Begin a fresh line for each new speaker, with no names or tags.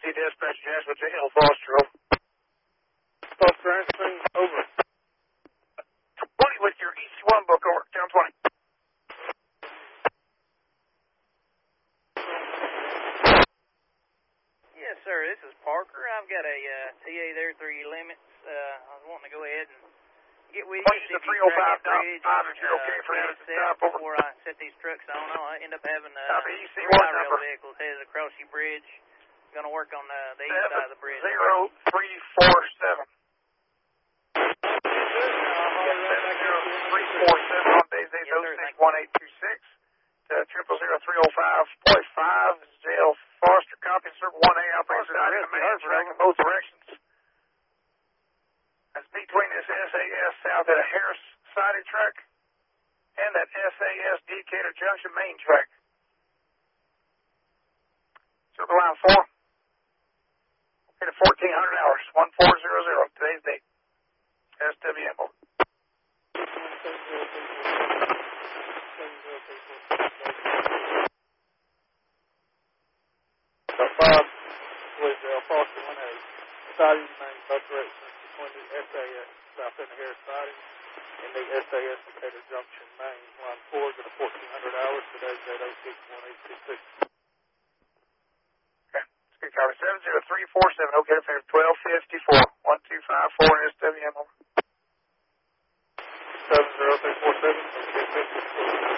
Dispatch, Jasper Jail, Foster.
Foster Anderson, over.
20 with your EC1 book, over. Channel 20.
Yes, sir. This is Parker. I've got a TA there through your limits. I was wanting to go ahead and get with you.
Please, the 305 bridge, is you okay for that at the stop, over?
Before I set these trucks on, I end up having
the EC1
rail
number.
vehicles headed across your bridge. Going to work on the east side of the bridge.
70347. 70347 on days 8061826 to 0000305.5. This is JL Foster, copy, Circle 1A, operating side in the main track in both directions. That's between this SAS south at a Harris sided track and that SAS Decatur Junction main track. Circle line 4. Okay, 1400 hours, 1400, today's date. SWM, over.
About 5, with Foster 1A. Siding main both directions between the SAS south end of Harris siding and the SAS Decatur Junction main. Line 4 is at 1400 hours. Today's date 061826.
Okay, speak copy 70347. Okay, fair 1254. 1254 SWM, over.
70347.